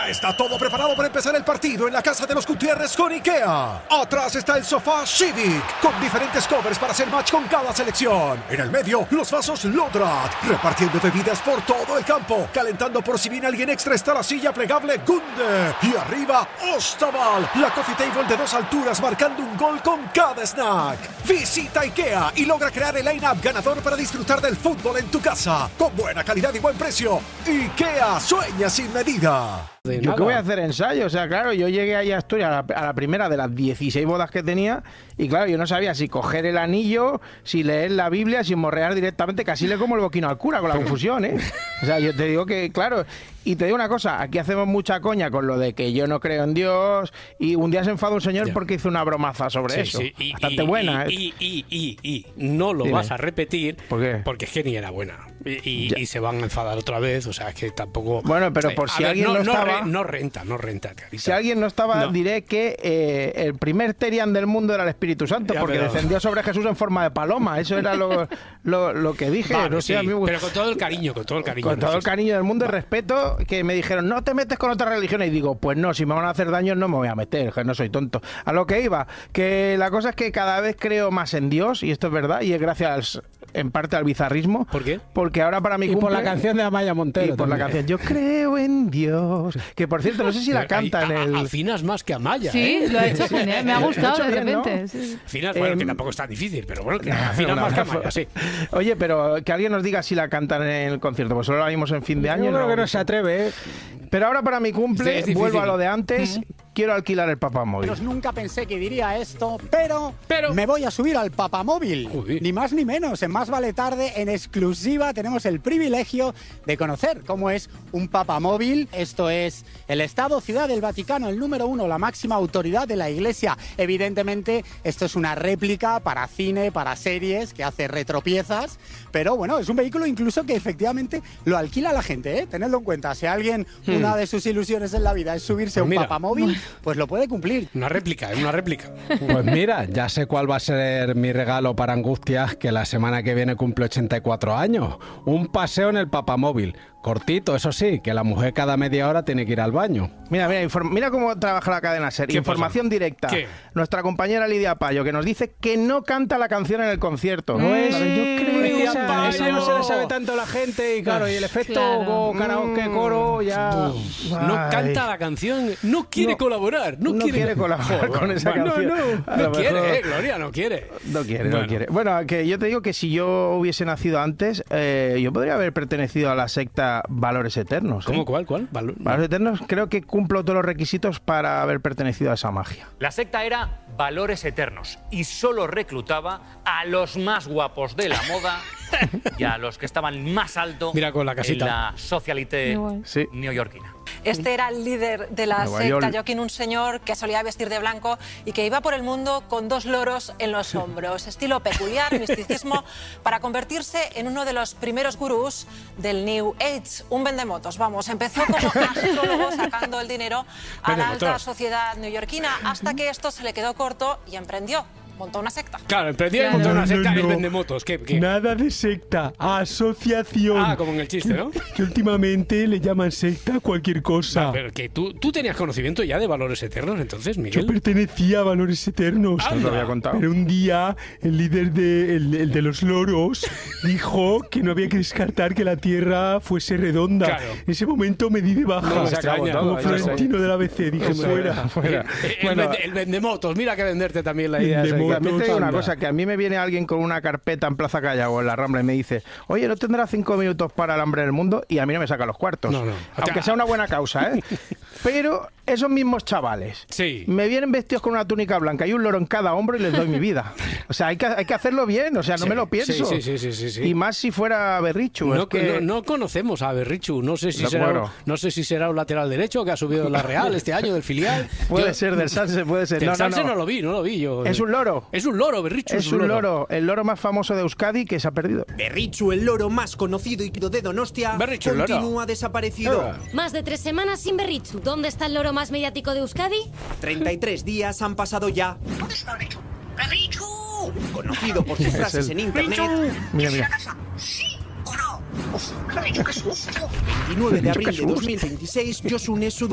Ya está todo preparado para empezar el partido en la casa de los Gutiérrez con IKEA. Atrás está el sofá Civic, con diferentes covers para hacer match con cada selección. En el medio, los vasos Lodrat, repartiendo bebidas por todo el campo. Calentando por si viene alguien extra está la silla plegable Gunde. Y arriba, Ostaval, la coffee table de 2 alturas marcando un gol con cada snack. Visita IKEA y logra crear el line-up ganador para disfrutar del fútbol en tu casa. Con buena calidad y buen precio. IKEA, sueña sin medida. ¿Yo qué voy a hacer ensayo? O sea, claro, yo llegué ahí a Asturias a la primera de las 16 bodas que tenía y claro, yo no sabía si coger el anillo, si leer la Biblia, si morrear directamente, casi le como el boquino al cura con la confusión, ¿eh? O sea, yo te digo que, claro, y te digo una cosa, aquí hacemos mucha coña con lo de que yo no creo en Dios y un día se enfadó un señor porque hizo una bromaza sobre eso. Sí, bastante buena. Y no lo vas a repetir. ¿Por qué? Porque es que ni era buena. Y se van a enfadar otra vez, o sea, es que tampoco... Bueno, pero por si alguien no estaba... No renta, Carita. Si alguien no estaba, diré que el primer Terian del mundo era el Espíritu Santo, porque descendió sobre Jesús en forma de paloma. Eso era lo que dije. Vale, no sé, a mí... pero con todo el cariño, con todo el cariño. Con todo el cariño del mundo y respeto, que me dijeron, no te metes con otras religiones. Y digo, pues no, si me van a hacer daño no me voy a meter, que no soy tonto. A lo que iba, que la cosa es que cada vez creo más en Dios, y esto es verdad, y es gracias en parte al bizarrismo. ¿Por qué? Porque ahora para mi cumple... por la canción de Amaya Montero. Y por la canción Yo creo en Dios. Que por cierto, no sé si la canta en el... Afinas más que Amaya, Sí, lo ha hecho genial. Me ha gustado de repente. ¿no? Sí. Afinas, bueno, que tampoco es tan difícil, pero bueno, que afinas más que Amaya, sí. Oye, pero que alguien nos diga si la cantan en el concierto, pues solo la vimos en fin de año. Yo creo que no se atreve, ¿eh? Pero ahora para mi cumple, vuelvo a lo de antes, quiero alquilar el papamóvil. Nunca pensé que diría esto, pero me voy a subir al papamóvil. Ni más ni menos, en Más Vale Tarde, en exclusiva, tenemos el privilegio de conocer cómo es un papamóvil. Esto es el Estado Ciudad del Vaticano, el número 1, la máxima autoridad de la Iglesia. Evidentemente, esto es una réplica para cine, para series, que hace retropiezas, pero bueno, es un vehículo incluso que efectivamente lo alquila la gente, ¿eh? Tenedlo en cuenta, si alguien... Una de sus ilusiones en la vida es subirse a un papamóvil, pues lo puede cumplir. Una réplica. Pues mira, ya sé cuál va a ser mi regalo para Angustias, que la semana que viene cumple 84 años. Un paseo en el papamóvil. Cortito, eso sí, que la mujer cada media hora tiene que ir al baño. Mira cómo trabaja la cadena SER. Información directa. ¿Qué? Nuestra compañera Lidia Payo, que nos dice que no canta la canción en el concierto. No es... Yo creo esa no se le sabe tanto a la gente y claro, y el efecto karaoke, coro, ya... No canta la canción, no quiere colaborar. No quiere colaborar con esa canción. No quiere, Gloria, no quiere. No quiere. Bueno, que yo te digo que si yo hubiese nacido antes, yo podría haber pertenecido a la secta Valores Eternos. ¿Cómo? ¿Cuál? Valores Eternos, creo que cumplo todos los requisitos para haber pertenecido a esa magia. La secta era Valores Eternos y solo reclutaba a los más guapos de la moda y a los que estaban más alto con la casita en la socialité neoyorquina. Este era el líder de la secta Joaquín, un señor que solía vestir de blanco y que iba por el mundo con 2 loros en los hombros. Estilo peculiar, misticismo, para convertirse en uno de los primeros gurús del New Age. Un vendemotos, vamos. Empezó como astrólogo sacando el dinero a la alta sociedad neoyorquina hasta que esto se le quedó corto y emprendió. Montó una secta. Claro, emprendió y montó una secta, el vendemotos. ¿Qué? Nada de secta, asociación. Como en el chiste, ¿no? Que últimamente le llaman secta a cualquier cosa. Pero que tú tenías conocimiento ya de Valores Eternos, entonces, Miguel. Yo pertenecía a Valores Eternos. No lo había contado. Pero un día el líder el de los loros dijo que no había que descartar que la Tierra fuese redonda. Claro. En ese momento me di de baja. Se acabó todo, como Florentino del ABC, dije fuera. El vendemotos, mira que venderte también la idea. También te digo una cosa, que a mí me viene alguien con una carpeta en Plaza Callao o en la Rambla y me dice, oye, ¿no tendrás 5 minutos para el hambre del mundo? Y a mí no me saca los cuartos. No. Aunque sea una buena causa, ¿eh? Pero esos mismos chavales me vienen vestidos con una túnica blanca y un loro en cada hombro y les doy mi vida. O sea, hay que hacerlo bien, o sea, no me lo pienso. Sí. Y más si fuera Berrichu. No conocemos a Berrichu, no sé si será un lateral derecho que ha subido la Real este año del filial. Puede ser, del Sanse puede ser. Del Sanse no lo vi yo. Es un loro. Es un loro, Berrichu. Es un loro, el loro más famoso de Euskadi que se ha perdido. Berrichu, el loro más conocido y de Donostia, continúa desaparecido. Más de 3 semanas sin Berrichu. ¿Dónde está el loro más mediático de Euskadi? 33 días han pasado ya. ¿Dónde está Berrichu? ¡Berrichu! Conocido por sus frases en internet. Mira. ¿Sí o no? Berrichu, qué susto. 29 de abril de 2026, Josune